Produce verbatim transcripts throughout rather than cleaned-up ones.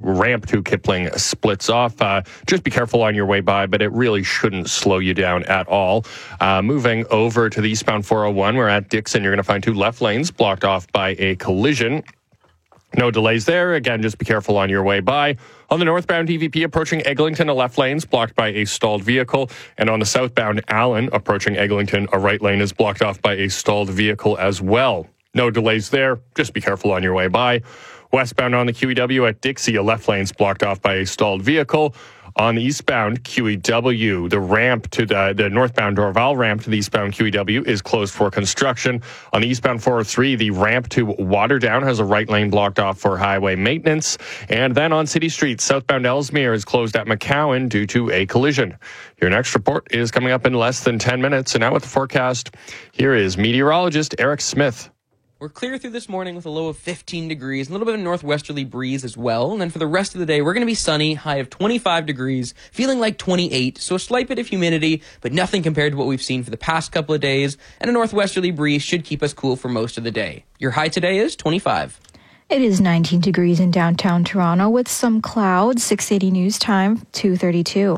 ramp to Kipling splits off. Uh, just be careful on your way by, but it really shouldn't slow you down at all. Uh, moving over to the eastbound four oh one, we're at Dixon. You're going to find two left lanes blocked off by a collision. No delays there. Again, just be careful on your way by. On the northbound E V P approaching Eglinton, a left lane's blocked by a stalled vehicle. And on the southbound Allen approaching Eglinton, a right lane is blocked off by a stalled vehicle as well. No delays there. Just be careful on your way by. Westbound on the Q E W at Dixie, a left lane's blocked off by a stalled vehicle. On the eastbound Q E W, the ramp to the, the northbound Dorval ramp to the eastbound Q E W is closed for construction. On the eastbound four oh three, the ramp to Waterdown has a right lane blocked off for highway maintenance. And then on City Street, southbound Ellesmere is closed at McCowan due to a collision. Your next report is coming up in less than ten minutes. And now with the forecast, here is meteorologist Eric Smith. We're clear through this morning with a low of fifteen degrees, a little bit of a northwesterly breeze as well. And then for the rest of the day, we're going to be sunny, high of twenty-five degrees, feeling like twenty-eight. So a slight bit of humidity, but nothing compared to what we've seen for the past couple of days. And a northwesterly breeze should keep us cool for most of the day. Your high today is twenty-five. It is nineteen degrees in downtown Toronto with some clouds. six eighty News Time, two thirty-two.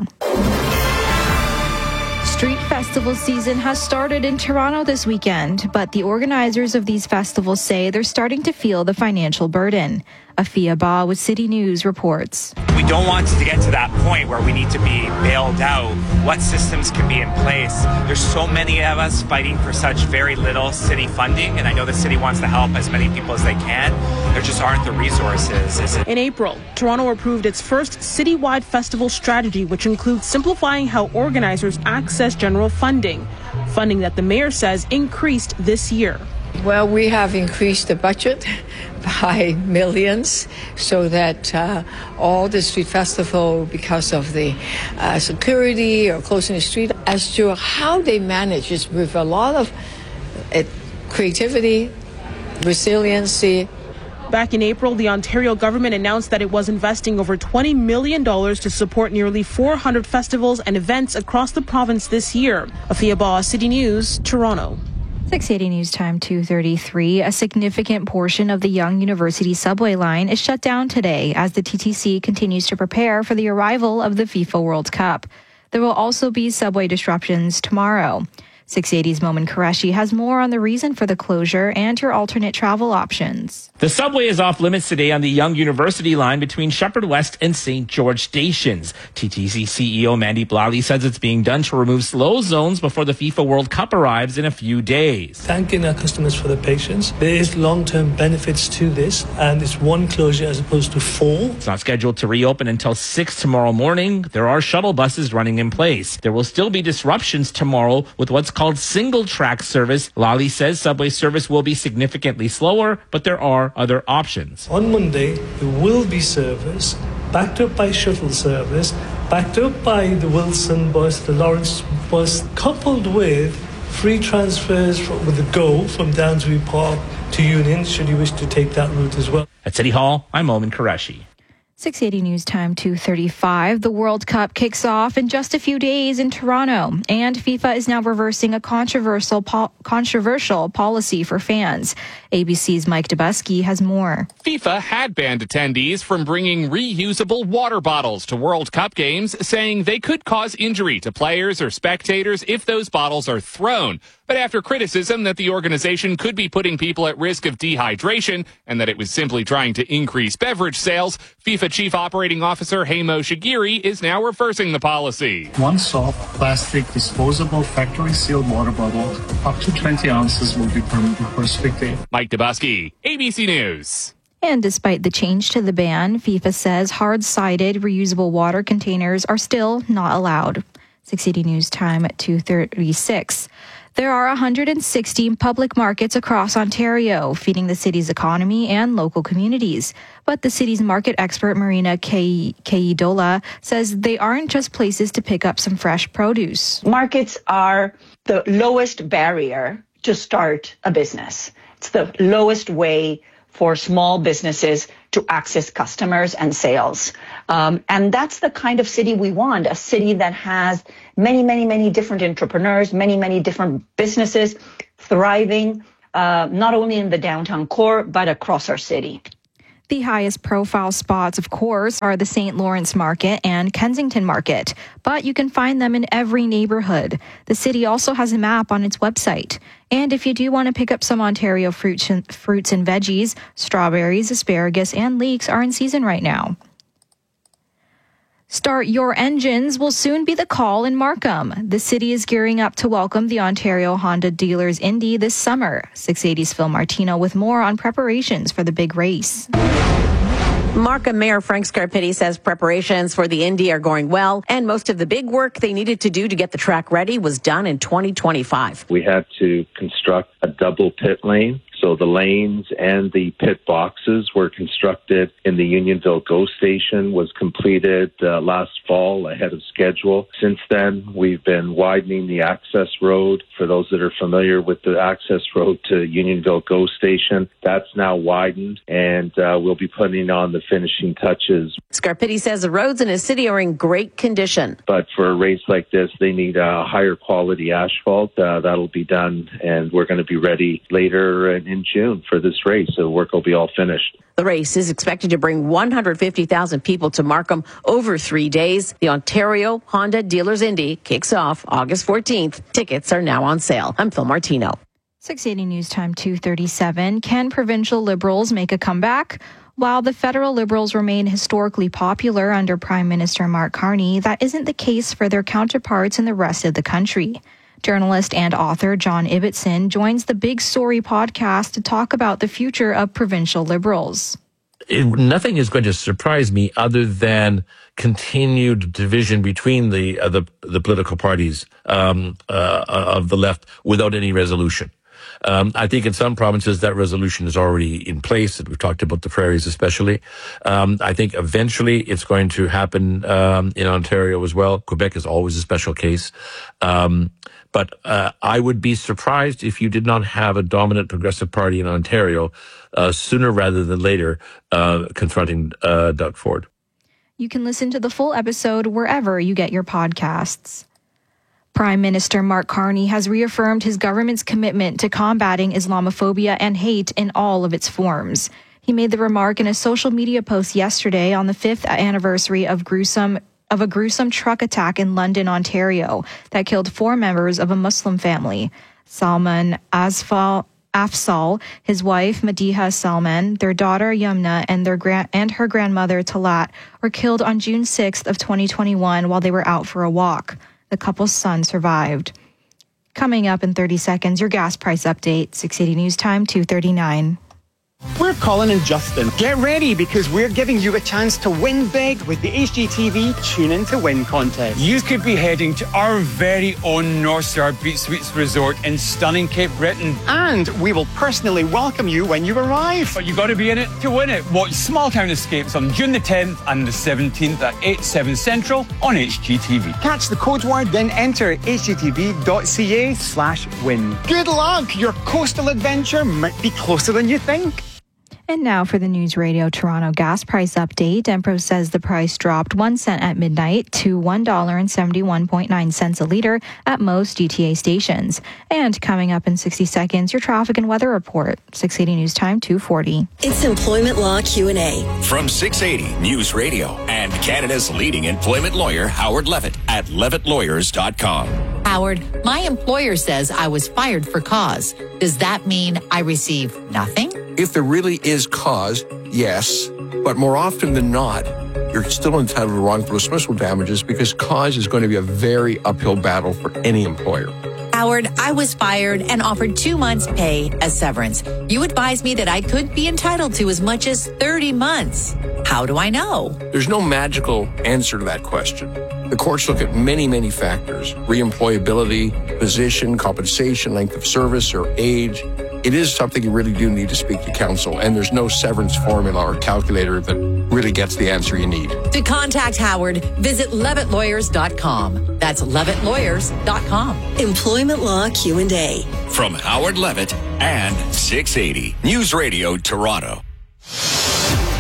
Street festival season has started in Toronto this weekend, but the organizers of these festivals say they're starting to feel the financial burden. Afia Ba with City News reports. We don't want to get to that point where we need to be bailed out. What systems can be in place? There's so many of us fighting for such very little city funding, and I know the city wants to help as many people as they can. There just aren't the resources. In April, Toronto approved its first citywide festival strategy, which includes simplifying how organizers access general funding, funding that the mayor says increased this year. Well, we have increased the budget by millions so that uh, all the street festival, because of the uh, security or closing the street, as to how they manage is with a lot of uh, creativity, resiliency. Back in April, the Ontario government announced that it was investing over twenty million dollars to support nearly four hundred festivals and events across the province this year. Afia Ba, City News, Toronto. six eighty News Time, two thirty-three. A significant portion of the Yonge University subway line is shut down today as the T T C continues to prepare for the arrival of the FIFA World Cup. There will also be subway disruptions tomorrow. six eighty's Momin Qureshi has more on the reason for the closure and your alternate travel options. The subway is off limits today on the Yonge University line between Shepherd West and Saint George stations. T T C C E O Mandy Blally says it's being done to remove slow zones before the FIFA World Cup arrives in a few days. Thanking our customers for their patience. There is long-term benefits to this, and it's one closure as opposed to four. It's not scheduled to reopen until six tomorrow morning. There are shuttle buses running in place. There will still be disruptions tomorrow with what's called single track service. Lally says subway service will be significantly slower, but there are other options. On Monday, there will be service backed up by shuttle service, backed up by the Wilson bus, the Lawrence bus, coupled with free transfers from, with the GO from Downsview Park to Union, should you wish to take that route as well. At City Hall, I'm Momin Qureshi. six eighty News Time, two thirty-five. The World Cup kicks off in just a few days in Toronto, and FIFA is now reversing a controversial po- controversial policy for fans. A B C's Mike Dubusky has more. FIFA had banned attendees from bringing reusable water bottles to World Cup games, saying they could cause injury to players or spectators if those bottles are thrown. But after criticism that the organization could be putting people at risk of dehydration and that it was simply trying to increase beverage sales, FIFA Chief Operating Officer Heimo Shigiri is now reversing the policy. One soft, plastic, disposable, factory-sealed water bottle, up to twenty ounces, will be permitted per spectator. Mike Dubusky, A B C News. And despite the change to the ban, FIFA says hard-sided reusable water containers are still not allowed. six eighty News Time at two thirty-six. There are one hundred sixty public markets across Ontario, feeding the city's economy and local communities. But the city's market expert, Marina Keidola, says they aren't just places to pick up some fresh produce. Markets are the lowest barrier to start a business. It's the lowest way for small businesses to access customers and sales. Um, and that's the kind of city we want, a city that has many, many, many different entrepreneurs, many, many different businesses thriving, uh, not only in the downtown core, but across our city. The highest profile spots, of course, are the Saint Lawrence Market and Kensington Market, but you can find them in every neighborhood. The city also has a map on its website. And if you do want to pick up some Ontario fruits and, fruits and veggies, strawberries, asparagus, and leeks are in season right now. Start your engines will soon be the call in Markham. The city is gearing up to welcome the Ontario Honda Dealers Indy this summer. six eighty's Phil Martino with more on preparations for the big race. Markham Mayor Frank Scarpitti says preparations for the Indy are going well, and most of the big work they needed to do to get the track ready was done in twenty twenty-five. We had to construct a double pit lane. So the lanes and the pit boxes were constructed in the Unionville GO station, was completed uh, last fall ahead of schedule. Since then, we've been widening the access road. For those that are familiar with the access road to Unionville GO station, that's now widened, and uh, we'll be putting on the finishing touches. Scarpitti says the roads in his city are in great condition. But for a race like this, they need a higher quality asphalt. Uh, that'll be done, and we're going to be ready later in in June for this race, so the work will be all finished. The race is expected to bring one hundred fifty thousand people to Markham over three days. The Ontario Honda Dealers Indy kicks off August fourteenth. Tickets are now on sale. I'm Phil Martino. six eighty News Time two thirty-seven. Can provincial Liberals make a comeback? While the federal Liberals remain historically popular under Prime Minister Mark Carney, that isn't the case for their counterparts in the rest of the country. Journalist and author John Ibbotson joins the Big Story podcast to talk about the future of provincial Liberals. It, nothing is going to surprise me other than continued division between the uh, the, the political parties um, uh, of the left without any resolution. Um, I think in some provinces that resolution is already in place, and we've talked about the prairies especially. Um, I think eventually it's going to happen um, in Ontario as well. Quebec is always a special case. Um, but uh, I would be surprised if you did not have a dominant progressive party in Ontario uh, sooner rather than later uh, confronting uh, Doug Ford. You can listen to the full episode wherever you get your podcasts. Prime Minister Mark Carney has reaffirmed his government's commitment to combating Islamophobia and hate in all of its forms. He made the remark in a social media post yesterday on the fifth anniversary of gruesome of a gruesome truck attack in London, Ontario, that killed four members of a Muslim family. Salman Asfal, Afsal, his wife Madiha Salman, their daughter Yumna, and their grand and her grandmother Talat were killed on June sixth of twenty twenty-one while they were out for a walk. The couple's son survived. Coming up in thirty seconds, your gas price update. six eighty News Time, two thirty-nine. We're Colin and Justin. Get ready because we're giving you a chance to win big with the H G T V Tune In to Win contest. You could be heading to our very own North Star Beach Suites Resort in stunning Cape Breton. And we will personally welcome you when you arrive. But you got to be in it to win it. Watch Small Town Escapes on June the tenth and the seventeenth at eight, seven Central on H G T V. Catch the code word, then enter hgtv.ca slash win. Good luck! Your coastal adventure might be closer than you think. And now for the News Radio Toronto gas price update. Empro says the price dropped one cent at midnight to one dollar and seventy-one point nine cents a litre at most G T A stations. And coming up in sixty seconds, your traffic and weather report. six eighty News Time, two forty. It's Employment Law Q and A. From six eighty News Radio and Canada's leading employment lawyer, Howard Levitt at levitt lawyers dot com. Howard, my employer says I was fired for cause. Does that mean I receive nothing? If there really is cause, yes. But more often than not, you're still entitled to wrongful dismissal damages because cause is going to be a very uphill battle for any employer. Howard, I was fired and offered two months' pay as severance. You advised me that I could be entitled to as much as thirty months. How do I know? There's no magical answer to that question. The courts look at many, many factors: reemployability, position, compensation, length of service, or age. It is something you really do need to speak to counsel, and there's no severance formula or calculator that really gets the answer you need. To contact Howard, visit levitt lawyers dot com. That's levitt lawyers dot com. Employment Law Q and A. From Howard Levitt and six eighty News Radio Toronto.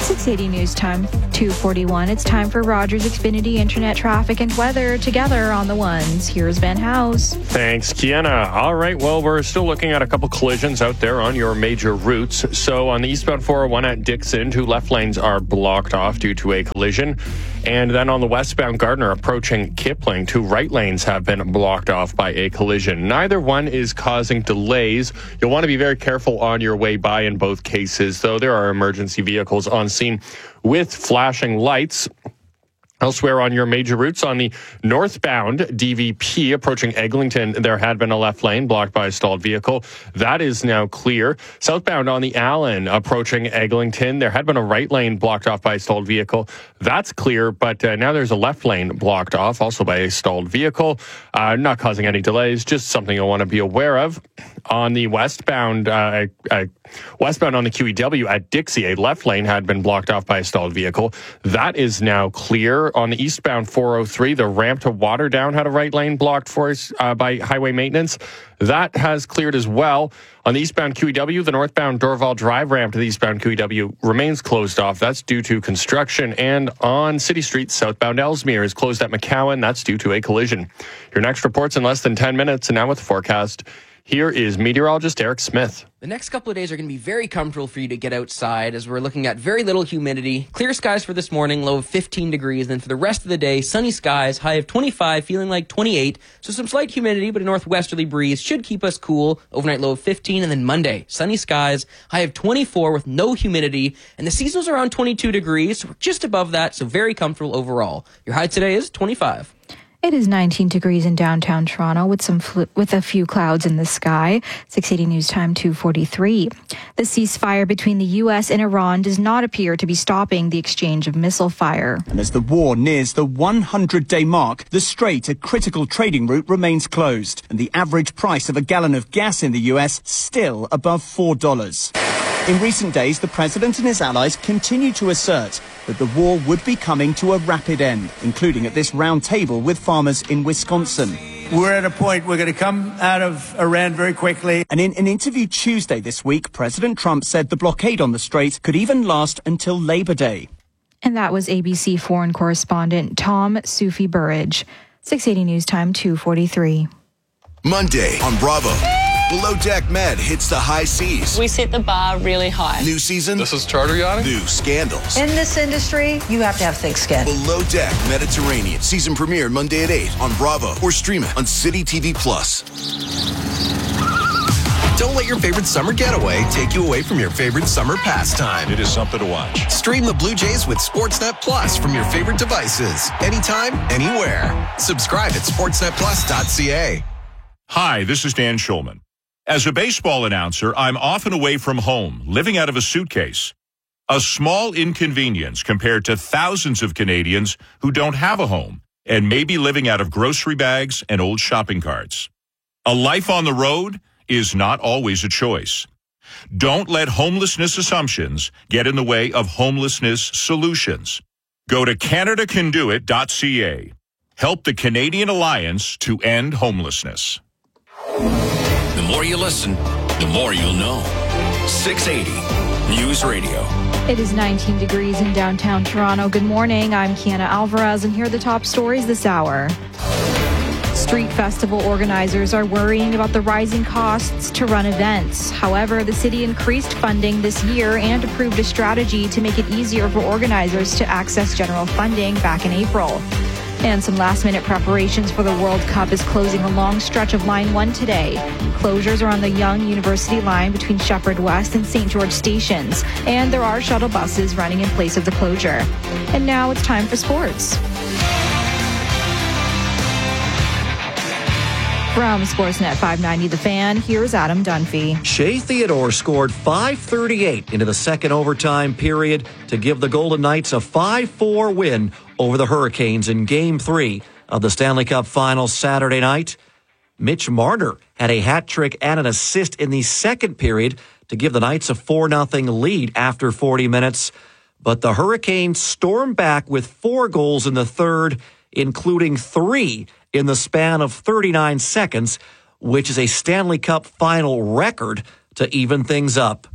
six eighty News Time, two forty-one. It's time for Rogers Xfinity Internet traffic and weather together on the ones. Here's Van House. Thanks, Kiana. All right, well, we're still looking at a couple collisions out there on your major routes. So on the eastbound four oh one at Dixon, two left lanes are blocked off due to a collision. And then on the westbound Gardner approaching Kipling, two right lanes have been blocked off by a collision. Neither one is causing delays. You'll want to be very careful on your way by in both cases, though there are emergency vehicles on scene with flashing lights. Elsewhere on your major routes, on the northbound D V P approaching Eglinton, there had been a left lane blocked by a stalled vehicle. That is now clear. Southbound on the Allen approaching Eglinton, there had been a right lane blocked off by a stalled vehicle. That's clear, but uh, now there's a left lane blocked off, also by a stalled vehicle. Uh, not causing any delays, just something you'll want to be aware of. On the westbound, uh, uh, westbound on the Q E W at Dixie, a left lane had been blocked off by a stalled vehicle. That is now clear. On the eastbound four oh three, the ramp to Waterdown had a right lane blocked for us uh, by highway maintenance. That has cleared as well. On the eastbound Q E W, the northbound Dorval Drive ramp to the eastbound Q E W remains closed off. That's due to construction. And on City Street, southbound Ellesmere is closed at McCowan. That's due to a collision. Your next report's in less than ten minutes. And now with the forecast, here is meteorologist Eric Smith. The next couple of days are going to be very comfortable for you to get outside as we're looking at very little humidity. Clear skies for this morning, low of fifteen degrees. Then for the rest of the day, sunny skies, high of twenty-five, feeling like twenty-eight. So some slight humidity, but a northwesterly breeze should keep us cool. Overnight low of fifteen. And then Monday, sunny skies, high of twenty-four with no humidity. And the seasonal's around twenty-two degrees. So we're just above that, so very comfortable overall. Your high today is twenty-five. It is nineteen degrees in downtown Toronto with some fl- with a few clouds in the sky. six eighty News Time, two forty-three. The ceasefire between the U S and Iran does not appear to be stopping the exchange of missile fire. And as the war nears the hundred-day mark, the Strait, a critical trading route, remains closed. And the average price of a gallon of gas in the U S still above four dollars. In recent days, the president and his allies continue to assert that the war would be coming to a rapid end, including at this round table with farmers in Wisconsin. We're at a point we're going to come out of Iran very quickly. And in an interview Tuesday this week, President Trump said the blockade on the Strait could even last until Labor Day. And that was A B C foreign correspondent Tom Sufi Burridge. six eighty News Time, two forty-three. Monday on Bravo. Below Deck Med hits the high seas. We set the bar really high. New season. This is charter yachting. New scandals. In this industry, you have to have thick skin. Below Deck Mediterranean. Season premiere Monday at eight on Bravo or stream it on City T V Plus. Don't let your favorite summer getaway take you away from your favorite summer pastime. It is something to watch. Stream the Blue Jays with Sportsnet Plus from your favorite devices. Anytime, anywhere. Subscribe at sportsnet plus dot c a. Hi, this is Dan Schulman. As a baseball announcer, I'm often away from home, living out of a suitcase. A small inconvenience compared to thousands of Canadians who don't have a home and may be living out of grocery bags and old shopping carts. A life on the road is not always a choice. Don't let homelessness assumptions get in the way of homelessness solutions. Go to canada can do it dot c a. Help the Canadian Alliance to end homelessness. The more you listen, the more you'll know. six eighty News Radio. It is nineteen degrees in downtown Toronto. Good morning. I'm Kiana Alvarez, and here are the top stories this hour. Street festival organizers are worrying about the rising costs to run events. However, the city increased funding this year and approved a strategy to make it easier for organizers to access general funding back in April. And some last-minute preparations for the World Cup is closing a long stretch of Line one today. Closures are on the Yonge University line between Shepherd West and Saint George stations. And there are shuttle buses running in place of the closure. And now it's time for sports. From Sportsnet five ninety The Fan, here's Adam Dunphy. Shea Theodore scored five thirty-eight into the second overtime period to give the Golden Knights a five four win over the Hurricanes in Game three of the Stanley Cup Finals Saturday night. Mitch Marner had a hat trick and an assist in the second period to give the Knights a four nothing lead after forty minutes. But the Hurricanes stormed back with four goals in the third, including three in the span of thirty-nine seconds, which is a Stanley Cup final record to even things up.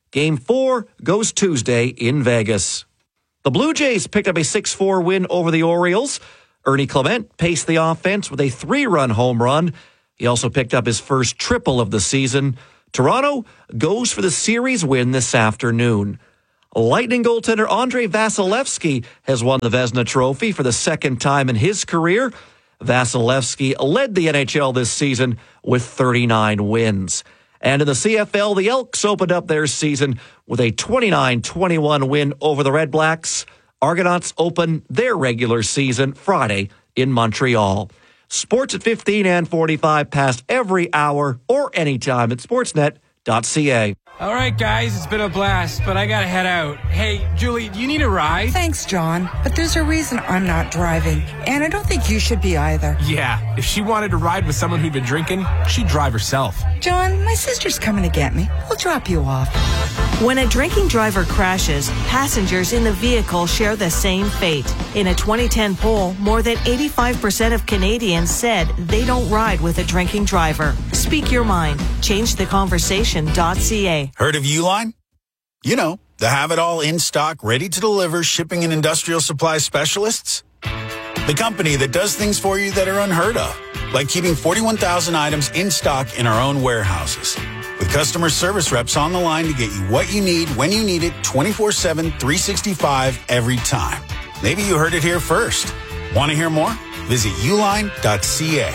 Game four goes Tuesday in Vegas. The Blue Jays picked up a six four win over the Orioles. Ernie Clement paced the offense with a three-run home run. He also picked up his first triple of the season. Toronto goes for the series win this afternoon. Lightning goaltender Andrei Vasilevsky has won the Vezina Trophy for the second time in his career. Vasilevsky led the N H L this season with thirty-nine wins. And in the C F L, the Elks opened up their season with a twenty-nine twenty-one win over the Red Blacks. Argonauts open their regular season Friday in Montreal. Sports at fifteen and forty-five past every hour or anytime at sportsnet dot c a. All right, guys, it's been a blast, but I gotta head out. Hey, Julie, do you need a ride? Thanks, John, but there's a reason I'm not driving, and I don't think you should be either. Yeah, if she wanted to ride with someone who'd been drinking, she'd drive herself. John, my sister's coming to get me. We'll drop you off. When a drinking driver crashes, passengers in the vehicle share the same fate. In a twenty ten poll, more than eighty-five percent of Canadians said they don't ride with a drinking driver. Speak your mind. Change the conversation dot c a. Heard of Uline? You know, the have-it-all in-stock, ready-to-deliver shipping and industrial supply specialists. The company that does things for you that are unheard of, like keeping forty-one thousand items in stock in our own warehouses. With customer service reps on the line to get you what you need when you need it twenty-four seven, three sixty-five every time. Maybe you heard it here first. Want to hear more? Visit uline dot c a.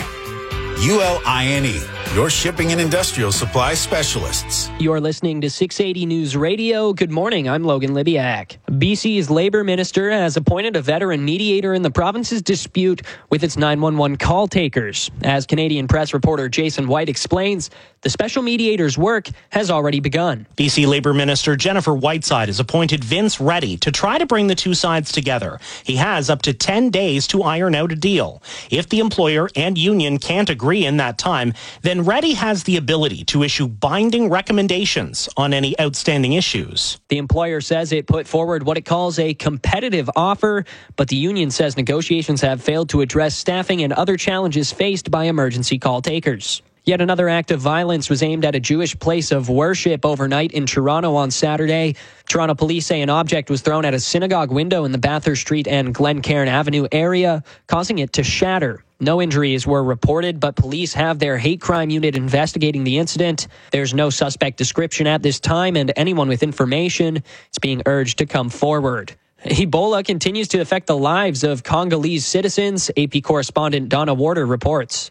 U L I N E, your shipping and industrial supply specialists. You're listening to six eighty News Radio. Good morning, I'm Logan Libiak. B C's Labour Minister has appointed a veteran mediator in the province's dispute with its nine one one call takers. As Canadian Press reporter Jason White explains, the special mediator's work has already begun. B C Labour Minister Jennifer Whiteside has appointed Vince Reddy to try to bring the two sides together. He has up to ten days to iron out a deal. If the employer and union can't agree in that time, then Reddy has the ability to issue binding recommendations on any outstanding issues. The employer says it put forward what it calls a competitive offer, but the union says negotiations have failed to address staffing and other challenges faced by emergency call takers. Yet another act of violence was aimed at a Jewish place of worship overnight in Toronto on Saturday. Toronto police say an object was thrown at a synagogue window in the Bathurst Street and Glencairn Avenue area, causing it to shatter. No injuries were reported, but police have their hate crime unit investigating the incident. There's no suspect description at this time, and anyone with information is being urged to come forward. Ebola continues to affect the lives of Congolese citizens. A P correspondent Donna Warder reports.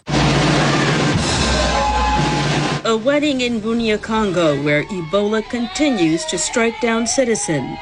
A wedding in Bunia, Congo, where Ebola continues to strike down citizens.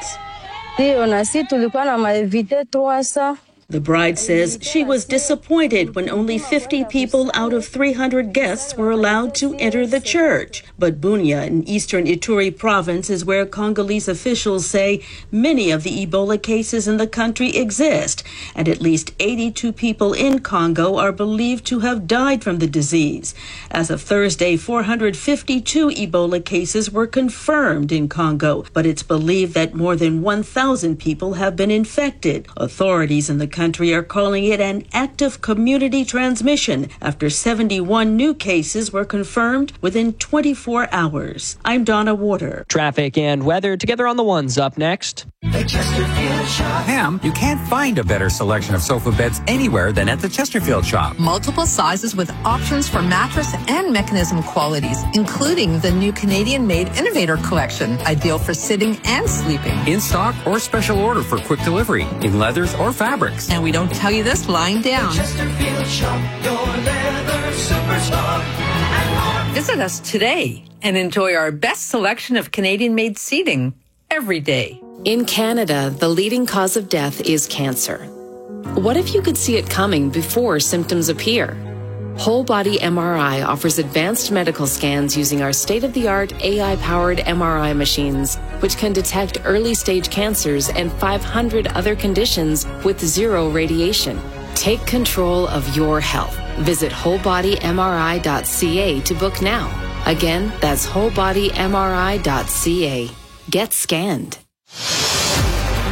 The bride says she was disappointed when only fifty people out of three hundred guests were allowed to enter the church. But Bunia in eastern Ituri province is where Congolese officials say many of the Ebola cases in the country exist, and at least eighty-two people in Congo are believed to have died from the disease. As of Thursday, four hundred fifty-two Ebola cases were confirmed in Congo, but it's believed that more than one thousand people have been infected. Authorities in the country are calling it an active community transmission after seventy-one new cases were confirmed within twenty-four hours. I'm Donna Warder. Traffic and weather together on the ones up next. Pam, you can't find a better selection of sofa beds anywhere than at the Chesterfield shop. Multiple sizes with options for mattress and mechanism qualities, including the new Canadian-made Innovator Collection, ideal for sitting and sleeping. In stock or special order for quick delivery, in leathers or fabrics. And we don't tell you this lying down. Chesterfield shop, your leather superstar. Visit us today and enjoy our best selection of Canadian-made seating every day. In Canada, the leading cause of death is cancer. What if you could see it coming before symptoms appear? Whole Body M R I offers advanced medical scans using our state-of-the-art A I-powered M R I machines, which can detect early-stage cancers and five hundred other conditions with zero radiation. Take control of your health. Visit whole body m r i dot c a to book now. Again, that's whole body m r i dot c a. Get scanned.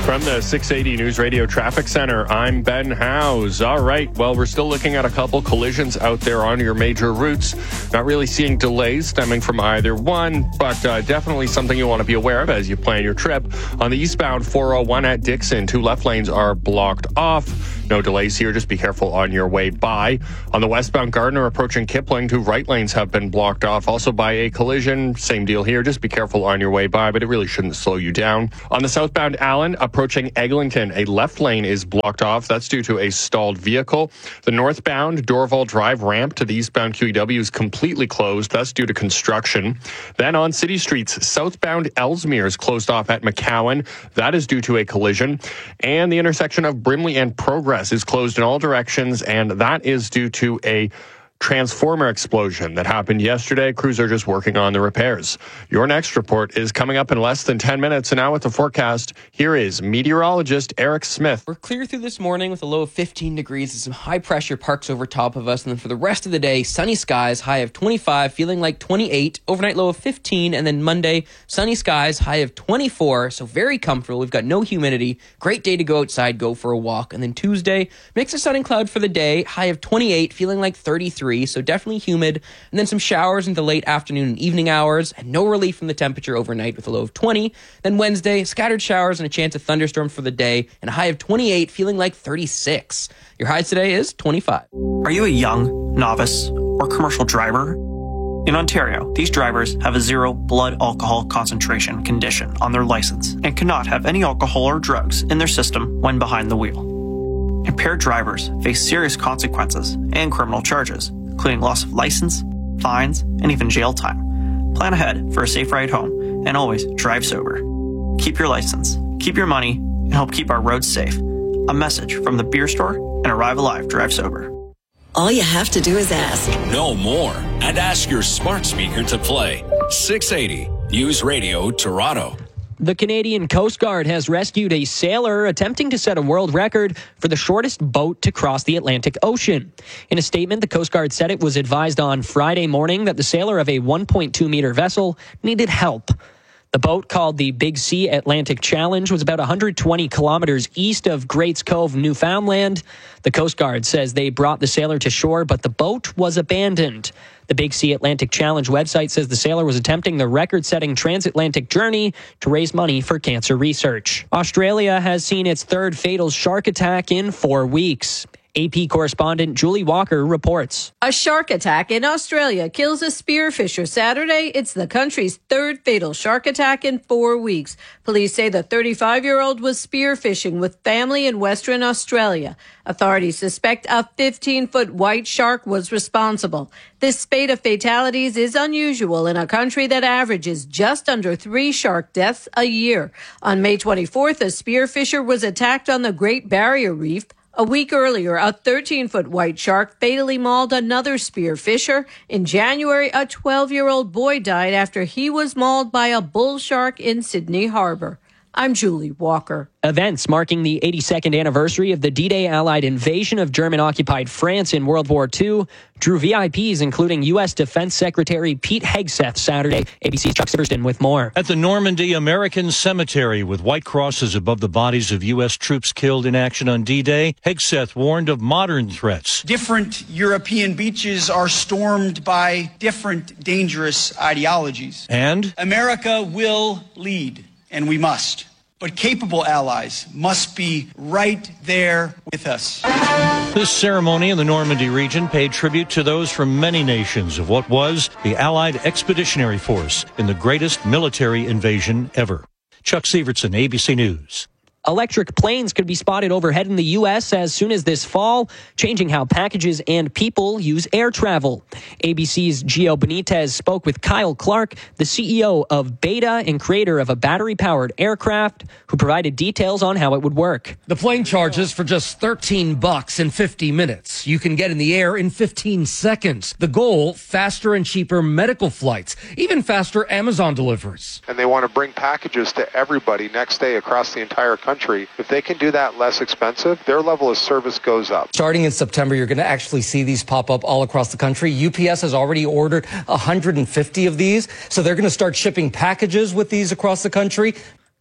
From the six eighty News Radio Traffic Center, I'm Ben Howes. All right, well, we're still looking at a couple collisions out there on your major routes. Not really seeing delays stemming from either one, but uh, definitely something you want to be aware of as you plan your trip. On the eastbound four oh one at Dixon, two left lanes are blocked off. No delays here, just be careful on your way by. On the westbound Gardner approaching Kipling, two right lanes have been blocked off, also by a collision. Same deal here, just be careful on your way by, but it really shouldn't slow you down. On the southbound Allen, approaching Eglinton, a left lane is blocked off. That's due to a stalled vehicle. The northbound Dorval Drive ramp to the eastbound Q E W is completely closed. That's due to construction. Then on city streets, southbound Ellesmere is closed off at McCowan. That is due to a collision. And the intersection of Brimley and Progress is closed in all directions, and that is due to a transformer explosion that happened yesterday. Crews are just working on the repairs. Your next report is coming up in less than ten minutes. And now with the forecast, here is meteorologist Eric Smith. We're clear through this morning with a low of fifteen degrees and some high pressure parks over top of us. And then for the rest of the day, sunny skies, high of twenty-five, feeling like twenty-eight, overnight low of fifteen. And then Monday, sunny skies, high of twenty-four. So very comfortable. We've got no humidity. Great day to go outside, go for a walk. And then Tuesday, mix of sun and cloud for the day, high of twenty-eight, feeling like thirty-three. So definitely humid, and then some showers in the late afternoon and evening hours, and no relief from the temperature overnight with a low of twenty. Then Wednesday, scattered showers and a chance of thunderstorms for the day, and a high of twenty-eight, feeling like thirty-six. Your high today is twenty-five. Are you a young, novice, or commercial driver? In Ontario, these drivers have a zero blood alcohol concentration condition on their license and cannot have any alcohol or drugs in their system when behind the wheel. Impaired drivers face serious consequences and criminal charges, including loss of license, fines, and even jail time. Plan ahead for a safe ride home and always drive sober. Keep your license, keep your money, and help keep our roads safe. A message from the beer store and Arrive Alive Drive Sober. All you have to do is ask. No more. And ask your smart speaker to play. six eighty News Radio Toronto. The Canadian Coast Guard has rescued a sailor attempting to set a world record for the shortest boat to cross the Atlantic Ocean. In a statement, the Coast Guard said it was advised on Friday morning that the sailor of a one point two meter vessel needed help. The boat, called the Big Sea Atlantic Challenge, was about one hundred twenty kilometers east of Greats Cove, Newfoundland. The Coast Guard says they brought the sailor to shore, but the boat was abandoned. The Big Sea Atlantic Challenge website says the sailor was attempting the record-setting transatlantic journey to raise money for cancer research. Australia has seen its third fatal shark attack in four weeks. A P correspondent Julie Walker reports. A shark attack in Australia kills a spearfisher Saturday. It's the country's third fatal shark attack in four weeks. Police say the thirty-five-year-old was spearfishing with family in Western Australia. Authorities suspect a fifteen-foot white shark was responsible. This spate of fatalities is unusual in a country that averages just under three shark deaths a year. On May twenty-fourth, a spearfisher was attacked on the Great Barrier Reef. A week earlier, a thirteen-foot white shark fatally mauled another spearfisher. In January, a twelve-year-old boy died after he was mauled by a bull shark in Sydney Harbor. I'm Julie Walker. Events marking the eighty-second anniversary of the D-Day Allied invasion of German-occupied France in World War Two drew V I Ps, including U S Defense Secretary Pete Hegseth Saturday. A B C's Chuck Siverston with more. At the Normandy American Cemetery, with white crosses above the bodies of U S troops killed in action on D-Day, Hegseth warned of modern threats. Different European beaches are stormed by different dangerous ideologies. And? America will lead. And we must. But capable allies must be right there with us. This ceremony in the Normandy region paid tribute to those from many nations of what was the Allied Expeditionary Force in the greatest military invasion ever. Chuck Sivertson, A B C News. Electric planes could be spotted overhead in the U S as soon as this fall, changing how packages and people use air travel. A B C's Gio Benitez spoke with Kyle Clark, the C E O of Beta and creator of a battery-powered aircraft, who provided details on how it would work. The plane charges for just thirteen bucks in fifty minutes. You can get in the air in fifteen seconds. The goal, faster and cheaper medical flights, even faster Amazon deliveries. And they want to bring packages to everybody next day across the entire country. If they can do that less expensive, their level of service goes up. Starting in September, you're going to actually see these pop up all across the country. U P S has already ordered one hundred fifty of these, so they're going to start shipping packages with these across the country.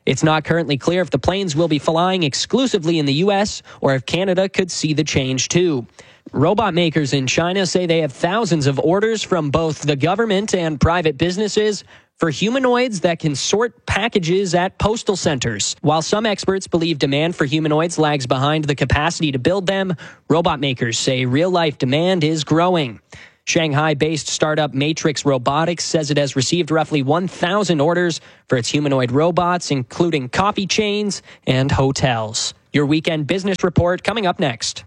It's not currently clear if the planes will be flying exclusively in the U S or if Canada could see the change too. Robot makers in China say they have thousands of orders from both the government and private businesses for humanoids that can sort packages at postal centers. While some experts believe demand for humanoids lags behind the capacity to build them, robot makers say real-life demand is growing. Shanghai-based startup Matrix Robotics says it has received roughly one thousand orders for its humanoid robots, including coffee chains and hotels. Your weekend business report coming up next.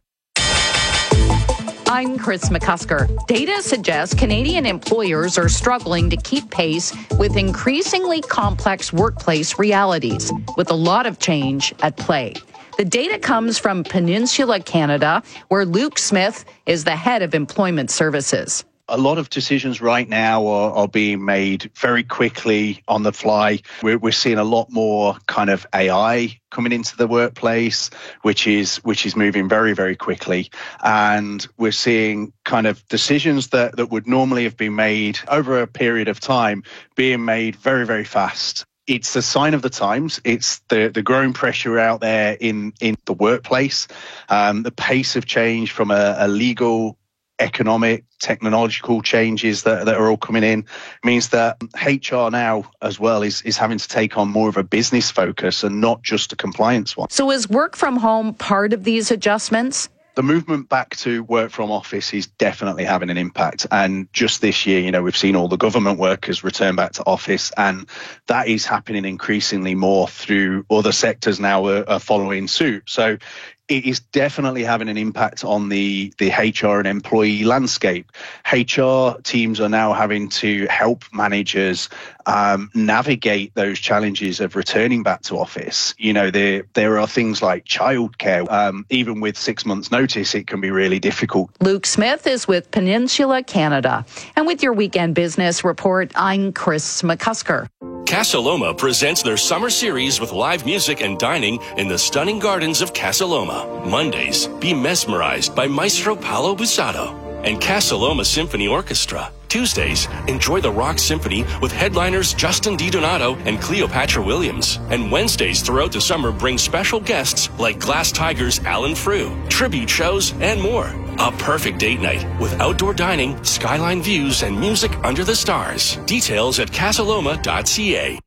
I'm Chris McCusker. Data suggests Canadian employers are struggling to keep pace with increasingly complex workplace realities, with a lot of change at play. The data comes from Peninsula Canada, where Luke Smith is the head of employment services. A lot of decisions right now are, are being made very quickly on the fly. We're, we're seeing a lot more kind of A I coming into the workplace, which is which is moving very, very quickly. And we're seeing kind of decisions that, that would normally have been made over a period of time being made very, very fast. It's a sign of the times. It's the, the growing pressure out there in, in the workplace. Um, the pace of change from a, a legal, economic, technological changes that, that are all coming in means that H R now as well is, is having to take on more of a business focus and not just a compliance one. So is work from home part of these adjustments? The movement back to work from office is definitely having an impact. And just this year, you know, we've seen all the government workers return back to office, and that is happening increasingly more through other sectors now are, are following suit. So it is definitely having an impact on the, the H R and employee landscape. H R teams are now having to help managers um, navigate those challenges of returning back to office. You know, there there are things like childcare. Um, even with six months' notice, it can be really difficult. Luke Smith is with Peninsula Canada. And with your weekend business report, I'm Chris McCusker. Casa Loma presents their summer series with live music and dining in the stunning gardens of Casa Loma. Mondays, be mesmerized by Maestro Paolo Busato and Casa Loma Symphony Orchestra. Tuesdays, enjoy the Rock Symphony with headliners Justin DiDonato and Cleopatra Williams. And Wednesdays throughout the summer bring special guests like Glass Tigers Alan Frew, tribute shows, and more. A perfect date night with outdoor dining, skyline views, and music under the stars. Details at casaloma dot c a.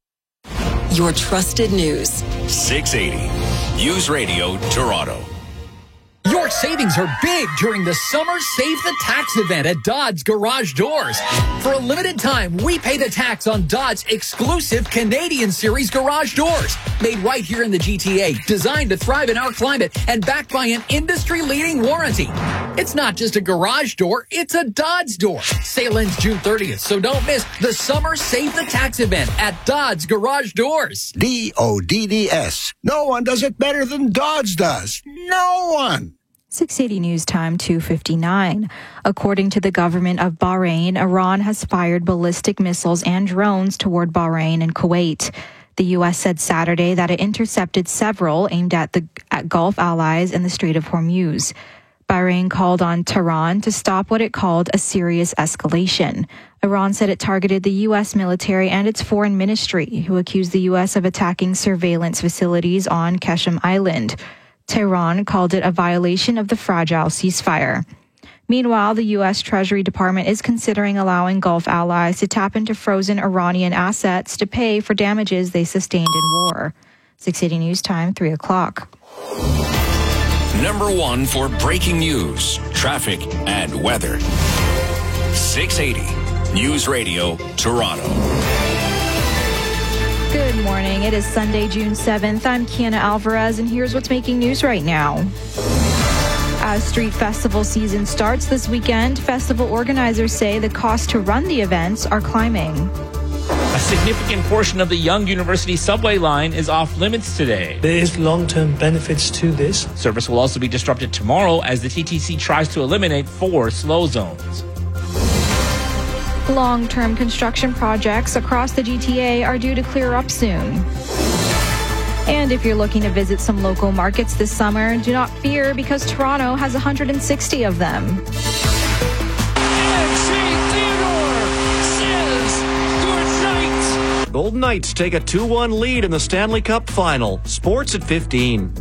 Your trusted news. six eighty News Radio Toronto. Your savings are big during the Summer Save the Tax event at Dodds Garage Doors. For a limited time, we pay the tax on Dodds' exclusive Canadian Series garage doors. Made right here in the G T A, designed to thrive in our climate, and backed by an industry-leading warranty. It's not just a garage door, it's a Dodds door. Sale ends June thirtieth, so don't miss the Summer Save the Tax event at Dodds Garage Doors. D O D D S. No one does it better than Dodds does. No one. six eighty News Time, two fifty-nine. According to the government of Bahrain, Iran has fired ballistic missiles and drones toward Bahrain and Kuwait. The U S said Saturday that it intercepted several aimed at the at Gulf allies in the Strait of Hormuz. Bahrain called on Tehran to stop what it called a serious escalation. Iran said it targeted the U S military and its foreign ministry, who accused the U S of attacking surveillance facilities on Qasem Island. Tehran called it a violation of the fragile ceasefire. Meanwhile, the U S Treasury Department is considering allowing Gulf allies to tap into frozen Iranian assets to pay for damages they sustained in war. six eighty News Time, three o'clock. Number one for breaking news, traffic, and weather. six eighty News Radio Toronto. Good morning. It is Sunday, June seventh. I'm Kiana Alvarez, and here's what's making news right now. As street festival season starts this weekend, festival organizers say the cost to run the events are climbing. A significant portion of the Yonge University subway line is off limits today. There is long-term benefits to this. Service will also be disrupted tomorrow as the T T C tries to eliminate four slow zones. Long-term construction projects across the G T A are due to clear up soon. And if you're looking to visit some local markets this summer, do not fear because Toronto has one hundred sixty of them. Golden Knights take a two one lead in the Stanley Cup Final. Sports at fifteen.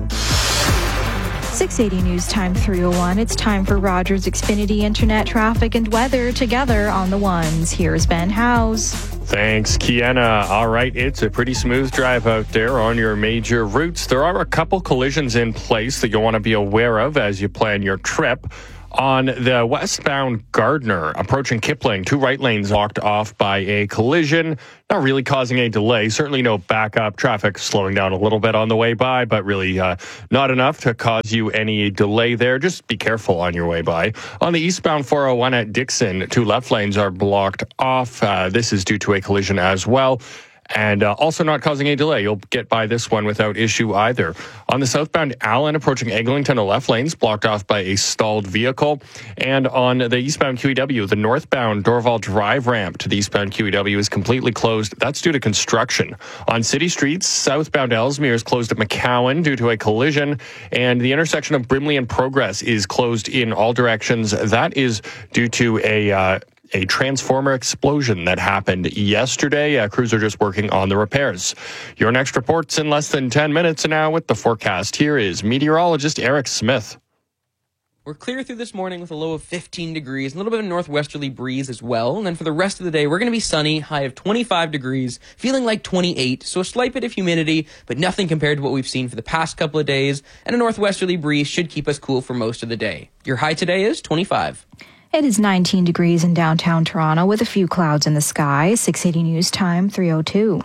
six eighty News Time three oh one. It's time for Rogers Xfinity Internet traffic and weather together on the ones. Here's Ben Howes. Thanks, Kiana. All right, it's a pretty smooth drive out there on your major routes. There are a couple collisions in place that you'll want to be aware of as you plan your trip. On the westbound Gardner, approaching Kipling, two right lanes locked off by a collision. Not really causing a delay. Certainly no backup. Traffic slowing down a little bit on the way by, but really uh, not enough to cause you any delay there. Just be careful on your way by. On the eastbound four oh one at Dixon, two left lanes are blocked off. Uh, this is due to a collision as well. And uh, also not causing a delay. You'll get by this one without issue either. On the southbound Allen, approaching Eglinton, the left lane's blocked off by a stalled vehicle. And on the eastbound Q E W, the northbound Dorval Drive ramp to the eastbound Q E W is completely closed. That's due to construction. On city streets, southbound Ellesmere is closed at McCowan due to a collision. And the intersection of Brimley and Progress is closed in all directions. That is due to a... Uh, A transformer explosion that happened yesterday. Uh, crews are just working on the repairs. Your next report's in less than ten minutes. And now with the forecast, here is meteorologist Eric Smith. We're clear through this morning with a low of fifteen degrees, a little bit of a northwesterly breeze as well. And then for the rest of the day, we're going to be sunny, high of twenty-five degrees, feeling like twenty-eight. So a slight bit of humidity, but nothing compared to what we've seen for the past couple of days. And a northwesterly breeze should keep us cool for most of the day. Your high today is twenty-five. It is nineteen degrees in downtown Toronto with a few clouds in the sky. six eighty News Time three oh two.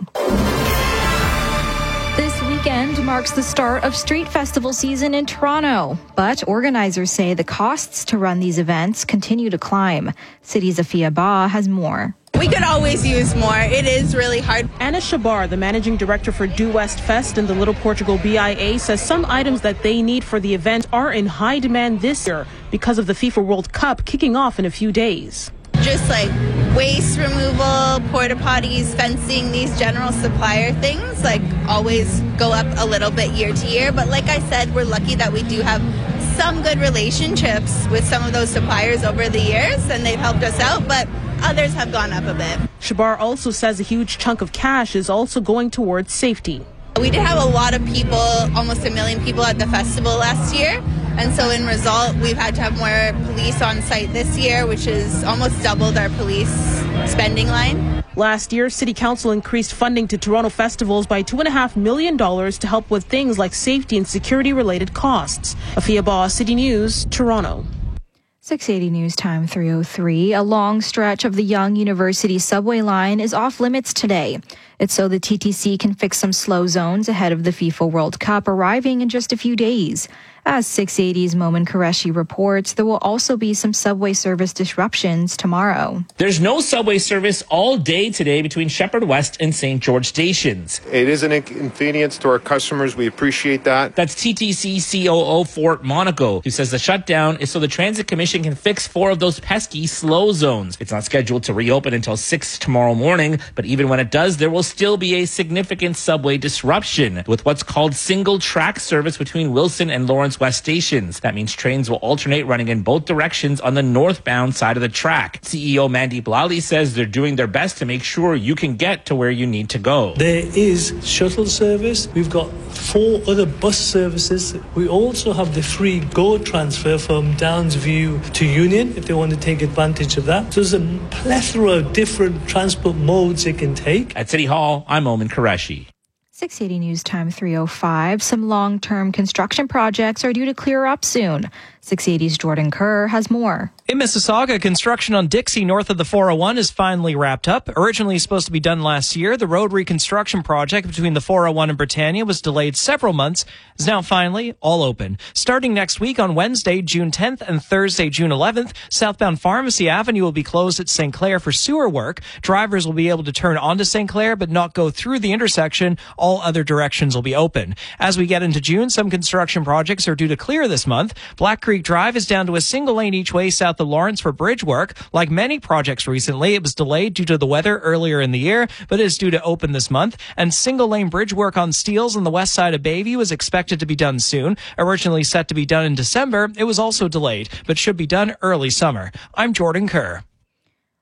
This weekend marks the start of street festival season in Toronto, but organizers say the costs to run these events continue to climb. City's Afia Ba has more. We could always use more. It is really hard. Anna Shabar, the managing director for Due West Fest and the Little Portugal B I A, says some items that they need for the event are in high demand this year because of the FIFA World Cup kicking off in a few days. Just like waste removal, porta potties, fencing, these general supplier things, like always go up a little bit year to year. But like I said, we're lucky that we do have some good relationships with some of those suppliers over the years, and they've helped us out. But others have gone up a bit. Shabar also says a huge chunk of cash is also going towards safety. We did have a lot of people, almost a million people at the festival last year. And so in result, we've had to have more police on site this year, which has almost doubled our police spending line. Last year, City Council increased funding to Toronto festivals by two point five million dollars to help with things like safety and security-related costs. Afia Ba, City News, Toronto. six eighty News Time three oh three. A long stretch of the Yonge University subway line is off limits today. It's so the T T C can fix some slow zones ahead of the FIFA World Cup arriving in just a few days. As six eighty's Momin Qureshi reports, there will also be some subway service disruptions tomorrow. There's no subway service all day today between Shepherd West and Saint George stations. It is an inconvenience to our customers. We appreciate that. That's T T C C O O Fort Monaco, who says the shutdown is so the Transit Commission can fix four of those pesky slow zones. It's not scheduled to reopen until six tomorrow morning, but even when it does, there will still be a significant subway disruption with what's called single track service between Wilson and Lawrence West stations. That means trains will alternate running in both directions on the northbound side of the track. C E O Mandy Blali says they're doing their best to make sure you can get to where you need to go. There is shuttle service. We've got four other bus services. We also have the free GO transfer from Downsview to Union if they want to take advantage of that. So there's a plethora of different transport modes they can take. At City Hall, I'm Momin Qureshi. six eighty News Time three oh five. Some long-term construction projects are due to clear up soon. six eighty's Jordan Kerr has more. In Mississauga, construction on Dixie north of the four oh one is finally wrapped up. Originally supposed to be done last year, the road reconstruction project between the four oh one and Britannia was delayed several months. Is now finally all open. Starting next week on Wednesday, June tenth and Thursday, June eleventh, southbound Pharmacy Avenue will be closed at Saint Clair for sewer work. Drivers will be able to turn onto Saint Clair but not go through the intersection. All other directions will be open. As we get into June, some construction projects are due to clear this month. Black Creek Drive is down to a single lane each way south of Lawrence for bridge work. Like many projects recently, it was delayed due to the weather earlier in the year, but is due to open this month. And single lane bridge work on Steeles on the west side of Bayview is expected to be done soon. Originally set to be done in December, it was also delayed, but should be done early summer. I'm Jordan Kerr.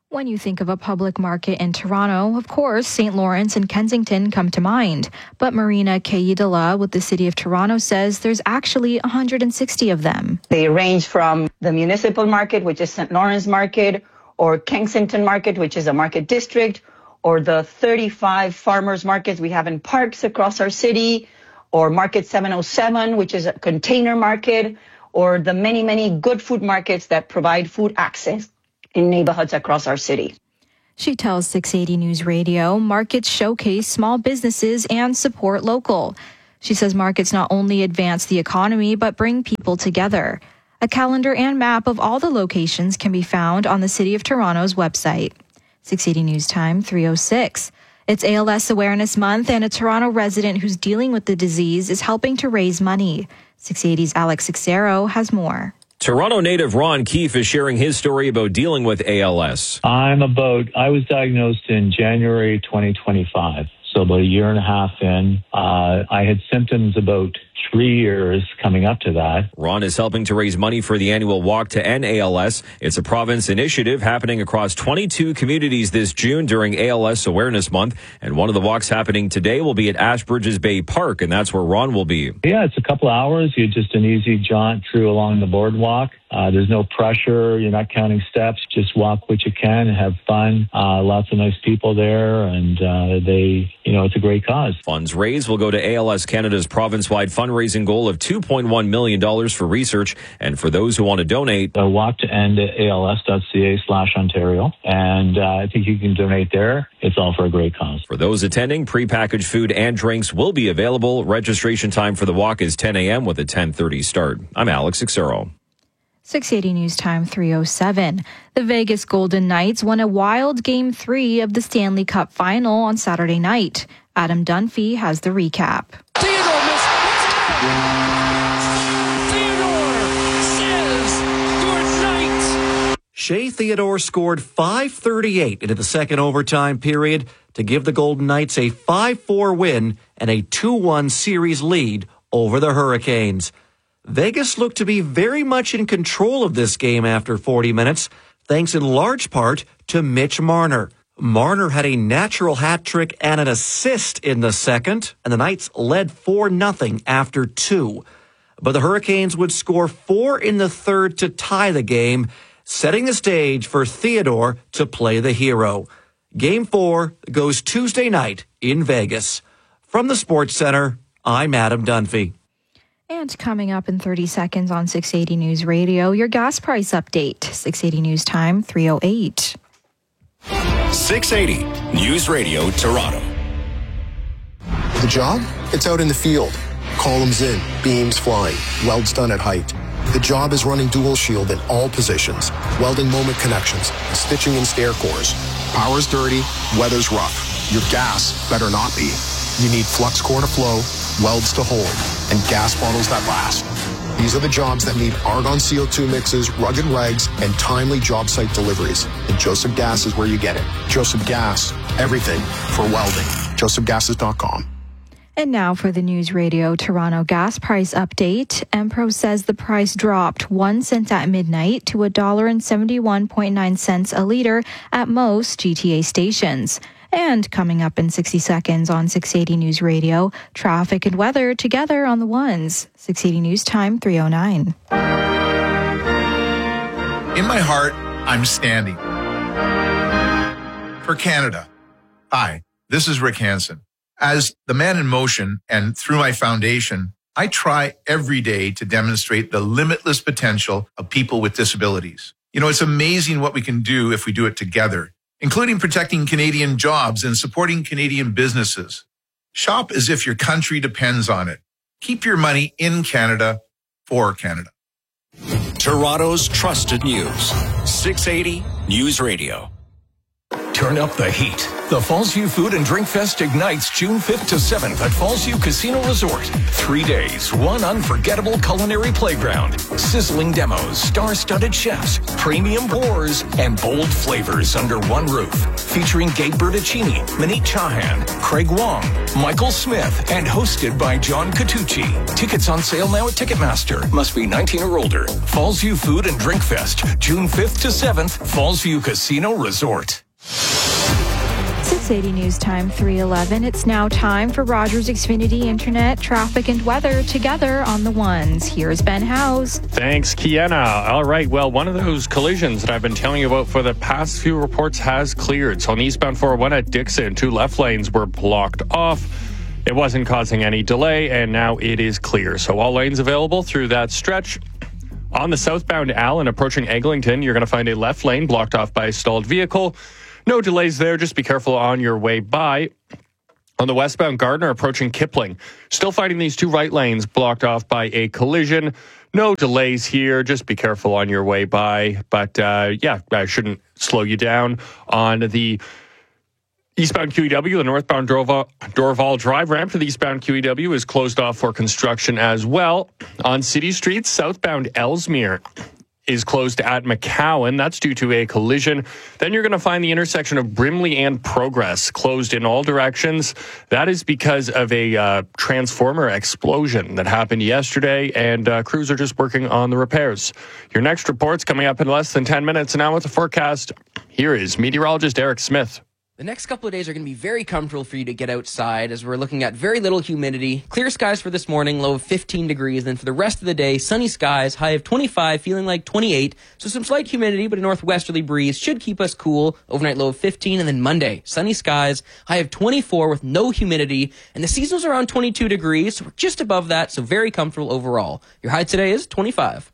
When you think of a public market in Toronto, of course, Saint Lawrence and Kensington come to mind. But Marina Kayidala with the City of Toronto says there's actually one hundred sixty of them. They range from the municipal market, which is Saint Lawrence Market, or Kensington Market, which is a market district, or the thirty-five farmers markets we have in parks across our city, or Market seven oh seven, which is a container market, or the many, many good food markets that provide food access in neighborhoods across our city. She tells six eighty News Radio markets showcase small businesses and support local. She says markets not only advance the economy, but bring people together. A calendar and map of all the locations can be found on the City of Toronto's website. six eighty News Time, three oh six. It's A L S Awareness Month, and a Toronto resident who's dealing with the disease is helping to raise money. six eighty's Alex Sixero has more. Toronto native Ron Keefe is sharing his story about dealing with A L S. I'm about, I was diagnosed in January twenty twenty-five. So about a year and a half in, uh, I had symptoms about three years coming up to that. Ron is helping to raise money for the annual Walk to End A L S. It's a province initiative happening across twenty-two communities this June during A L S Awareness Month. And one of the walks happening today will be at Ashbridges Bay Park, and that's where Ron will be. Yeah, it's a couple of hours. You're just an easy jaunt through along the boardwalk. Uh, there's no pressure. You're not counting steps. Just walk what you can and have fun. Uh, lots of nice people there, and uh, they, you know, it's a great cause. Funds raised will go to A L S Canada's province-wide fundraising goal of two point one million dollars for research. And for those who want to donate, uh, walk to end at als.ca slash Ontario. And uh, I think you can donate there. It's all for a great cause. For those attending, prepackaged food and drinks will be available. Registration time for the walk is ten a.m. with a ten thirty start. I'm Alex Sixero. six eighty News Time, three oh seven. The Vegas Golden Knights won a wild Game three of the Stanley Cup Final on Saturday night. Adam Dunphy has the recap. Theodore missed. Theodore says good night. Shea Theodore scored five thirty-eight into the second overtime period to give the Golden Knights a five four win and a two one series lead over the Hurricanes. Vegas looked to be very much in control of this game after forty minutes, thanks in large part to Mitch Marner. Marner had a natural hat trick and an assist in the second, and the Knights led four nothing after two. But the Hurricanes would score four in the third to tie the game, setting the stage for Theodore to play the hero. Game four goes Tuesday night in Vegas. From the Sports Center, I'm Adam Dunphy. And coming up in thirty seconds on six eighty News Radio, your gas price update. six eighty News Time, three oh eight. six eighty News Radio Toronto. The job? It's out in the field. Columns in, beams flying, welds done at height. The job is running dual shield in all positions, welding moment connections, stitching in stair cores. Power's dirty, weather's rough. Your gas better not be. You need flux core to flow, welds to hold, and gas bottles that last. These are the jobs that need argon C O two mixes, rugged regs, and timely job site deliveries. And Joseph Gas is where you get it. Joseph Gas, everything for welding. joseph gases dot com. And now for the News Radio Toronto gas price update. Empro says the price dropped one cent at midnight to one dollar and seventy-one point nine cents a liter at most G T A stations. And coming up in sixty seconds on six eighty News Radio, traffic and weather together on the ones. six eighty News Time, three oh nine. In my heart, I'm standing for Canada. Hi, this is Rick Hansen. As the man in motion and through my foundation, I try every day to demonstrate the limitless potential of people with disabilities. You know, it's amazing what we can do if we do it together, including protecting Canadian jobs and supporting Canadian businesses. Shop as if your country depends on it. Keep your money in Canada for Canada. Toronto's trusted news. six eighty News Radio. Turn up the heat. The Fallsview Food and Drink Fest ignites June fifth to seventh at Fallsview Casino Resort. Three days, one unforgettable culinary playground, sizzling demos, star-studded chefs, premium pours, and bold flavors under one roof. Featuring Gabe Bertuccini, Maneet Chauhan, Craig Wong, Michael Smith, and hosted by John Catucci. Tickets on sale now at Ticketmaster. Must be nineteen or older. Fallsview Food and Drink Fest, June fifth to seventh, Fallsview Casino Resort. six eighty News Time three eleven. It's now time for Rogers Xfinity Internet, traffic, and weather together on the ones. Here's Ben Howes. Thanks, Kiana. All right, well, one of those collisions that I've been telling you about for the past few reports has cleared. So on the eastbound four oh one at Dixon, two left lanes were blocked off. It wasn't causing any delay, and now it is clear. So all lanes available through that stretch. On the southbound Allen approaching Eglinton, you're going to find a left lane blocked off by a stalled vehicle. No delays there. Just be careful on your way by. On the westbound Gardner approaching Kipling, still finding these two right lanes blocked off by a collision. No delays here. Just be careful on your way by. But uh, yeah, I shouldn't slow you down. On the eastbound Q E W, the northbound Dorval, Dorval Drive ramp to the eastbound Q E W is closed off for construction as well. On city streets, southbound Ellesmere is closed at McCowan. That's due to a collision. Then you're going to find the intersection of Brimley and Progress closed in all directions. That is because of a uh, transformer explosion that happened yesterday, and uh, crews are just working on the repairs. Your next report's coming up in less than ten minutes. And now with the forecast, here is meteorologist Eric Smith. The next couple of days are going to be very comfortable for you to get outside as we're looking at very little humidity. Clear skies for this morning, low of fifteen degrees. And then for the rest of the day, sunny skies, high of twenty-five, feeling like twenty-eight. So some slight humidity, but a northwesterly breeze should keep us cool. Overnight low of fifteen. And then Monday, sunny skies, high of twenty-four with no humidity. And the seasonal's around twenty-two degrees. So we're just above that, so very comfortable overall. Your high today is twenty-five.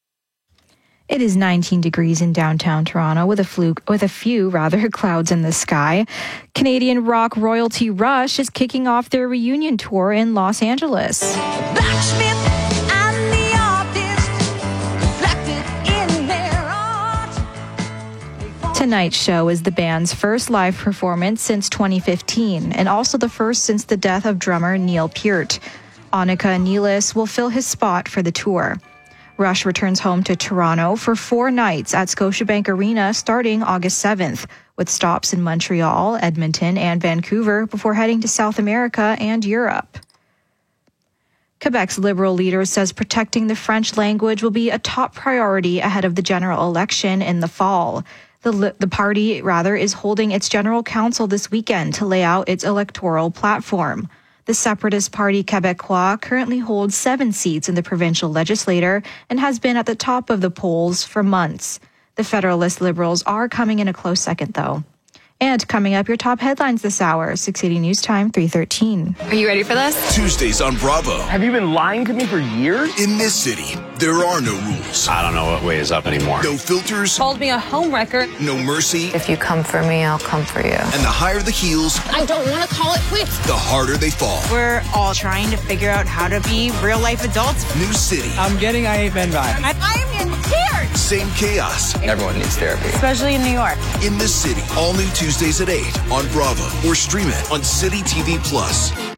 It is nineteen degrees in downtown Toronto with a fluke, with a few rather clouds in the sky. Canadian rock royalty Rush is kicking off their reunion tour in Los Angeles. Blacksmith and the artist reflected in their art. Tonight's show is the band's first live performance since twenty fifteen, and also the first since the death of drummer Neil Peart. Annika Neelis will fill his spot for the tour. Rush returns home to Toronto for four nights at Scotiabank Arena starting August seventh, with stops in Montreal, Edmonton, and Vancouver before heading to South America and Europe. Quebec's Liberal leader says protecting the French language will be a top priority ahead of the general election in the fall. The, the party, rather, is holding its general council this weekend to lay out its electoral platform. The separatist party Québécois currently holds seven seats in the provincial legislature and has been at the top of the polls for months. The Federalist Liberals are coming in a close second, though. And coming up, your top headlines this hour, six eighty News Time, three thirteen. Are you ready for this? Tuesdays on Bravo. Have you been lying to me for years? In this city, there are no rules. I don't know what way is up anymore. No filters. Called me a homewrecker. No mercy. If you come for me, I'll come for you. And the higher the heels, I don't want to call it quits. the harder they fall. We're all trying to figure out how to be real-life adults. New city. I'm getting I Hate Men vibes. I'm in tears. Same chaos. Everyone needs therapy. Especially in New York. In this city. All new Tuesdays at eight on Bravo or stream it on City T V Plus.